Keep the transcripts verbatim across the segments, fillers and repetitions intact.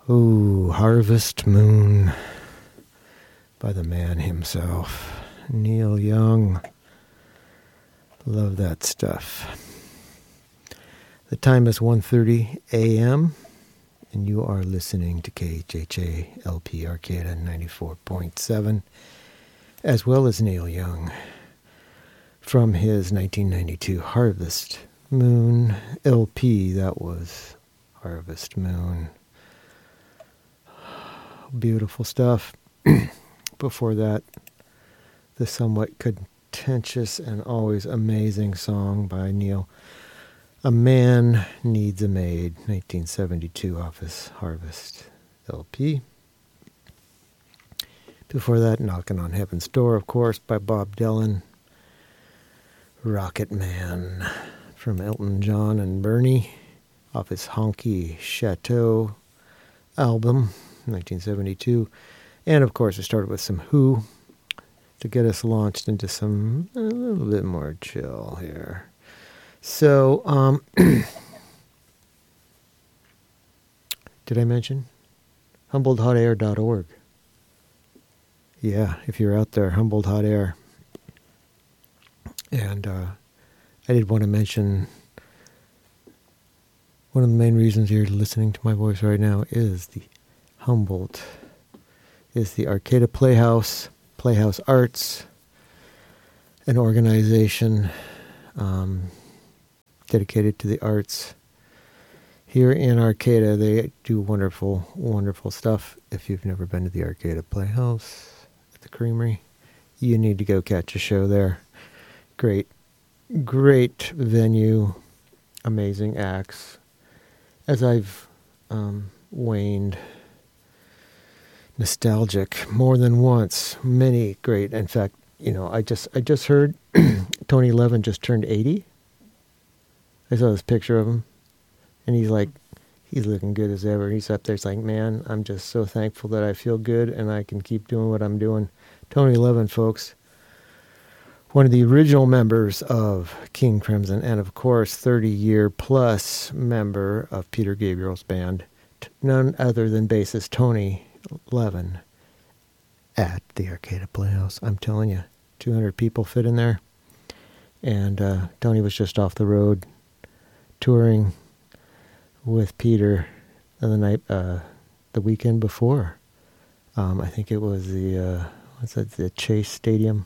Ooh, Harvest Moon by the man himself, Neil Young. Love that stuff. The time is one thirty a.m., and you are listening to K H H A L P Arcata ninety-four point seven, as well as Neil Young, from his nineteen ninety-two Harvest Moon L P. That was Harvest Moon. Beautiful stuff. Before that, the somewhat contentious and always amazing song by Neil, A Man Needs a Maid, nineteen seventy-two, off his Harvest L P. Before that, Knocking on Heaven's Door, of course, by Bob Dylan. Rocket Man from Elton John and Bernie, off his Honky Chateau album, nineteen seventy-two. And of course, we started with some Who to get us launched into some a little bit more chill here. So, um, did I mention humboldt hot air dot org? Yeah, if you're out there, Humboldt Hot Air. And uh, I did want to mention one of the main reasons you're listening to my voice right now is the Humboldt, is the Arcata Playhouse, Playhouse Arts, an organization um, dedicated to the arts. Here in Arcata, they do wonderful, wonderful stuff. If you've never been to the Arcata Playhouse at the Creamery, you need to go catch a show there. Great, great venue, amazing acts. As I've um, waned nostalgic more than once, many great. In fact, you know, I just I just heard Tony Levin just turned eighty. I saw this picture of him, and he's like, he's looking good as ever. He's up there. It's like, man, I'm just so thankful that I feel good and I can keep doing what I'm doing. Tony Levin, folks, one of the original members of King Crimson, and of course, thirty-year plus member of Peter Gabriel's band, none other than bassist Tony Levin at the Arcata Playhouse. I'm telling you, two hundred people fit in there. And uh, Tony was just off the road touring with Peter the night, uh, the weekend before. Um, I think it was the, uh, what's that, the Chase Stadium.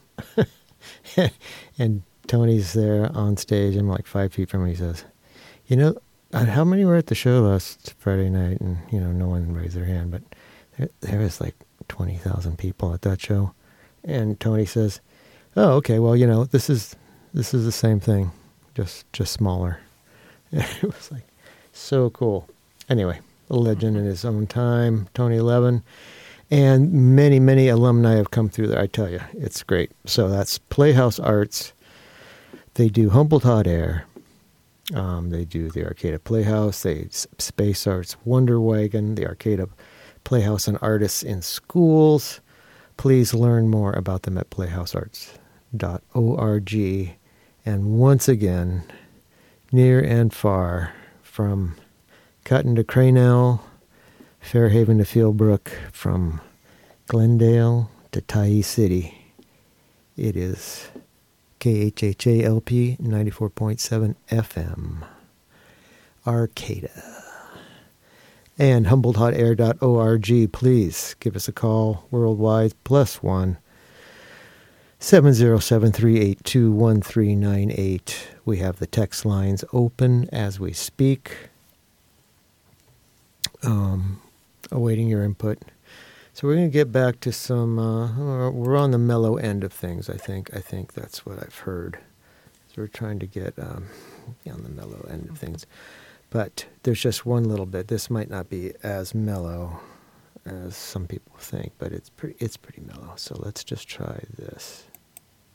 And Tony's there on stage. I'm like five feet from him. He says, you know, how many were at the show last Friday night? And, you know, no one raised their hand, but there, there was like twenty thousand people at that show. And Tony says, oh, okay, well, you know, this is this is the same thing, just just smaller. It was like so cool. Anyway, a legend in his own time, Tony Levin. And many, many alumni have come through there. I tell you, it's great. So that's Playhouse Arts. They do Humboldt Hot Air. Um, they do the Arcata Playhouse. They Space Arts Wonder Wagon. The Arcata Playhouse and Artists in Schools. Please learn more about them at playhouse arts dot org. And once again, near and far, from Cutton to Cranell, Fairhaven to Fieldbrook, from Glendale to Tyee City, it is K H H A L P ninety-four point seven F M, Arcata. And humboldt hot air dot org, please give us a call worldwide, plus one, seven zero seven, three eight two, one three nine eight. We have the text lines open as we speak. Um... awaiting your input. So we're going to get back to some, uh, we're on the mellow end of things, I think. I think that's what I've heard. So we're trying to get um, on the mellow end of things. But there's just one little bit. This might not be as mellow as some people think, but it's pretty, it's pretty mellow. So let's just try this.